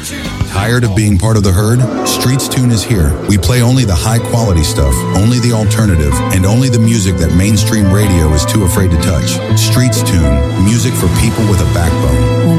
Tired of being part of the herd? Streets Tune is here. We play only the high-quality stuff, only the alternative, and only the music that mainstream radio is too afraid to touch. Streets Tune, music for people with a backbone.